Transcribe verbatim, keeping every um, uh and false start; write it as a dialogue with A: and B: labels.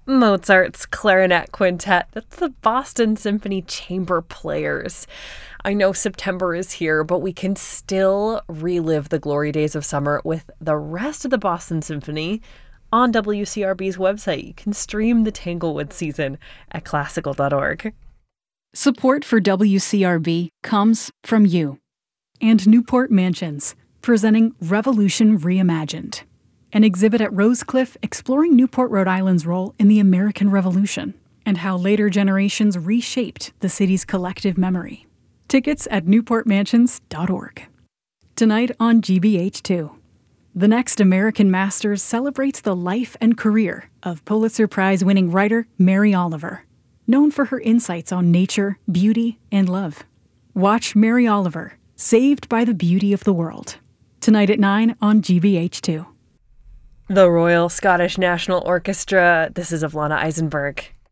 A: Mozart's Clarinet Quintet. That's the Boston Symphony Chamber Players. I know September is here, but we can still relive the glory days of summer with the rest of the Boston Symphony on W C R B's website. You can stream the Tanglewood season at classical dot org.
B: Support for W C R B comes from you and Newport Mansions, presenting Revolution Reimagined, an exhibit at Rosecliff exploring Newport, Rhode Island's role in the American Revolution and how later generations reshaped the city's collective memory. Tickets at newport mansions dot org. Tonight on G B H two, The Next American Masters celebrates the life and career of Pulitzer Prize-winning writer Mary Oliver, known for her insights on nature, beauty, and love. Watch Mary Oliver, Saved by the Beauty of the World, tonight at nine on G B H two.
A: The Royal Scottish National Orchestra. This is Avlana Eisenberg.